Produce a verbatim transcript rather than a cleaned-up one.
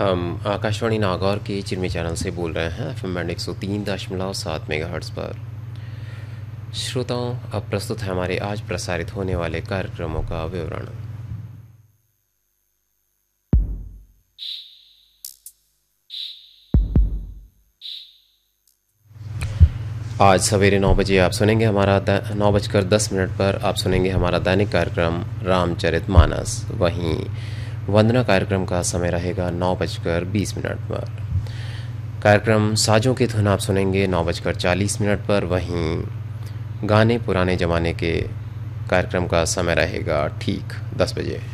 हम आकाशवाणी नागौर के चिरमी चैनल से बोल रहे हैं एफ एम बैंड एक सौ तीन दशमलव सात मेगा हर्ट्स पर। श्रोताओं, अब प्रस्तुत है हमारे आज प्रसारित होने वाले कार्यक्रमों का विवरण। आज सवेरे नौ बजे आप सुनेंगे हमारा नौ बजकर दस मिनट पर आप सुनेंगे हमारा दैनिक कार्यक्रम रामचरितमानस। वहीं वंदना कार्यक्रम का समय रहेगा नौ बजकर बीस मिनट पर। कार्यक्रम साजों की धुन आप सुनेंगे नौ बजकर चालीस मिनट पर। वहीं गाने पुराने ज़माने के कार्यक्रम का समय रहेगा ठीक दस बजे।